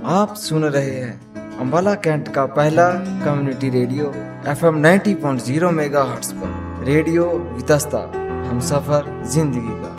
आप सुन रहे हैं अंबाला कैंट का पहला कम्युनिटी रेडियो FM 90.0 मेगाहर्ट्ज पर रेडियो वितस्ता, हम सफर जिंदगी का।